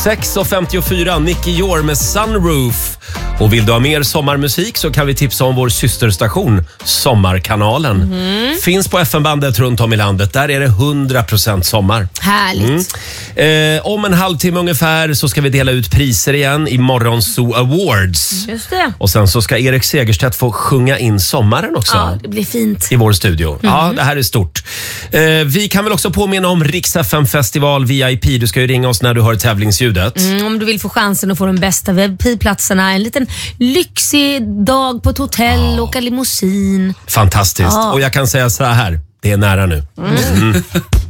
6:54, Nicky Jor med Sunroof. Och vill du ha mer sommarmusik så kan vi tipsa om vår systerstation Sommarkanalen. Finns på FN-bandet runt om i landet. Där är det 100% sommar. Härligt. Om en halvtimme ungefär så ska vi dela ut priser igen i Morgonzoo Awards. Just det. Och sen så ska Erik Segerstedt få sjunga in sommaren också. Ja, det blir fint. I vår studio. Ja, det här är stort. Vi kan väl också påminna om Rix FM Festival VIP. Du ska ju ringa oss när du hör tävlingsljudet. Om du vill få chansen att få de bästa VIP-platserna. En liten lyxig dag på ett hotell, åka limousin. Fantastiskt. Och jag kan säga så här, det är nära nu.